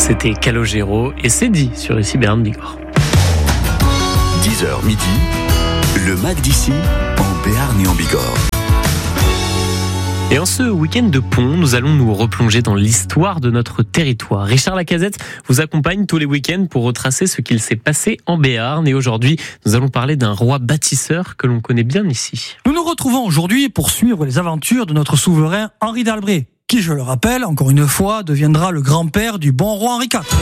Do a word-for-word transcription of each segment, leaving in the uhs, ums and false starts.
C'était Calogero et c'est dit sur ici Béarn Bigorre. dix heures midi, le M A C d'ici en Béarn et en Bigorre. Et en ce week-end de pont, nous allons nous replonger dans l'histoire de notre territoire. Richard Lacazette vous accompagne tous les week-ends pour retracer ce qu'il s'est passé en Béarn. Et aujourd'hui, nous allons parler d'un roi bâtisseur que l'on connaît bien ici. Nous nous retrouvons aujourd'hui pour suivre les aventures de notre souverain Henri d'Albret, qui, je le rappelle, encore une fois, deviendra le grand-père du bon roi Henri quatre.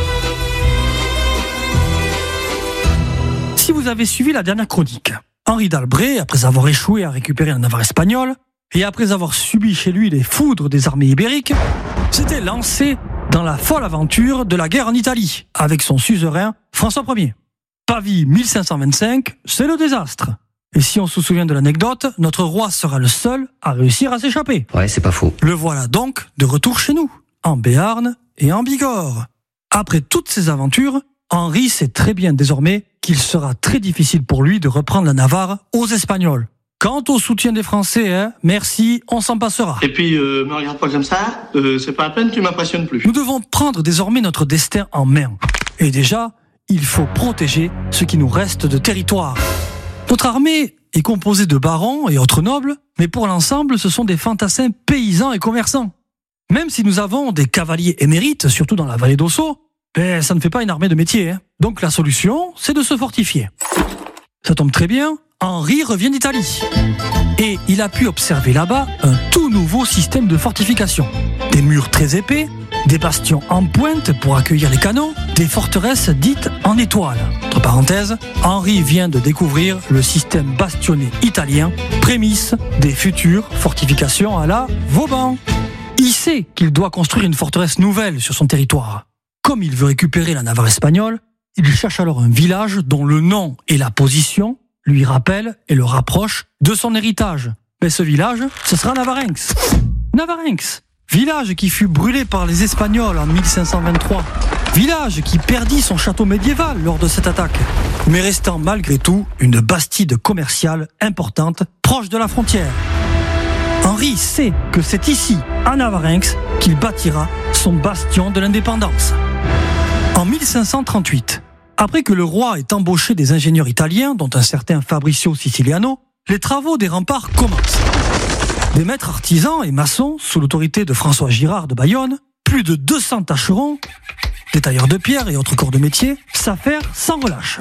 Si vous avez suivi la dernière chronique, Henri d'Albret, après avoir échoué à récupérer la Navarre espagnole, et après avoir subi chez lui les foudres des armées ibériques, s'était lancé dans la folle aventure de la guerre en Italie, avec son suzerain François Ier. Pavie mille cinq cent vingt-cinq, c'est le désastre. Et si on se souvient de l'anecdote, notre roi sera le seul à réussir à s'échapper. Ouais, c'est pas faux. Le voilà donc de retour chez nous, en Béarn et en Bigorre. Après toutes ces aventures, Henri sait très bien désormais qu'il sera très difficile pour lui de reprendre la Navarre aux Espagnols. Quant au soutien des Français, hein, merci, on s'en passera. Et puis, euh, me regarde pas comme ça, euh, c'est pas la peine, tu m'impressionnes plus. Nous devons prendre désormais notre destin en main. Et déjà, il faut protéger ce qui nous reste de territoire. Notre armée est composée de barons et autres nobles, mais pour l'ensemble, ce sont des fantassins paysans et commerçants. Même si nous avons des cavaliers émérites, surtout dans la vallée d'Ossau, ben, ça ne fait pas une armée de métier. Hein. Donc la solution, c'est de se fortifier. Ça tombe très bien, Henri revient d'Italie. Et il a pu observer là-bas un tout nouveau système de fortification. Des murs très épais, des bastions en pointe pour accueillir les canons, des forteresses dites en étoile. Entre parenthèses, Henri vient de découvrir le système bastionné italien, prémisse des futures fortifications à la Vauban. Il sait qu'il doit construire une forteresse nouvelle sur son territoire. Comme il veut récupérer la Navarre espagnole, il cherche alors un village dont le nom et la position lui rappellent et le rapprochent de son héritage. Mais ce village, ce sera Navarenx. Navarenx, village qui fut brûlé par les Espagnols en mille cinq cent vingt-trois. Village qui perdit son château médiéval lors de cette attaque, mais restant malgré tout une bastide commerciale importante proche de la frontière. Henri sait que c'est ici, à Navarenx, qu'il bâtira son bastion de l'indépendance. En mille cinq cent trente-huit, après que le roi ait embauché des ingénieurs italiens, dont un certain Fabrizio Siciliano, les travaux des remparts commencent. Des maîtres artisans et maçons, sous l'autorité de François Girard de Bayonne, plus de deux cents tâcherons, des tailleurs de pierre et autres corps de métier, s'affairent sans relâche.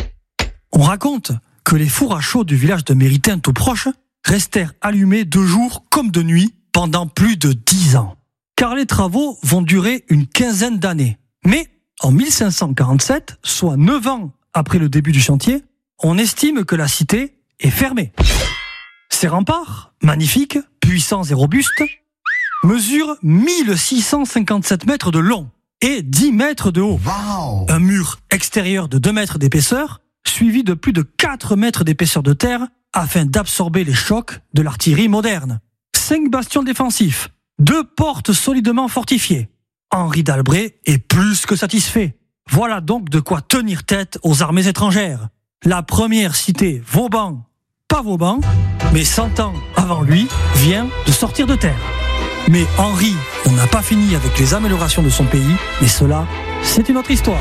On raconte que les fours à chaux du village de Méritain tout proche restèrent allumés de jour comme de nuit pendant plus de dix ans. Car les travaux vont durer une quinzaine d'années. Mais en mille cinq cent quarante-sept, soit neuf ans après le début du chantier, on estime que la cité est fermée. Ces remparts, magnifiques, puissants et robustes, mesurent mille six cent cinquante-sept mètres de long et dix mètres de haut. Wow. Un mur extérieur de deux mètres d'épaisseur, suivi de plus de quatre mètres d'épaisseur de terre, afin d'absorber les chocs de l'artillerie moderne. Cinq bastions défensifs, deux portes solidement fortifiées. Henri d'Albret est plus que satisfait. Voilà donc de quoi tenir tête aux armées étrangères. La première cité Vauban, pas Vauban, mais cent ans avant lui, vient de sortir de terre. Mais Henri, on n'a pas fini avec les améliorations de son pays, mais cela, c'est une autre histoire.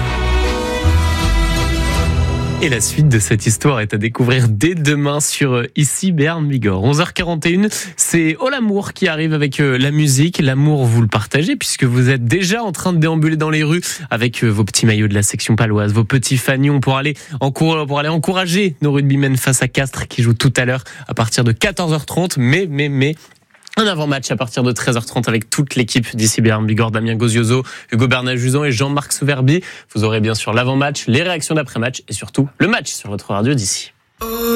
Et la suite de cette histoire est à découvrir dès demain sur ici Béarn Bigorre. onze heures quarante et une, c'est Oh l'amour qui arrive avec la musique. L'amour, vous le partagez puisque vous êtes déjà en train de déambuler dans les rues avec vos petits maillots de la section paloise, vos petits fanions pour aller, encour- pour aller encourager nos rugbymen face à Castres qui jouent tout à l'heure à partir de quatorze heures trente. Mais, mais, mais... un avant-match à partir de treize heures trente avec toute l'équipe d'ici Béarn Bigorre, Damien Gozioso, Hugo Bernat-Juzon et Jean-Marc Souverbi. Vous aurez bien sûr l'avant-match, les réactions d'après-match et surtout le match sur votre radio d'ici.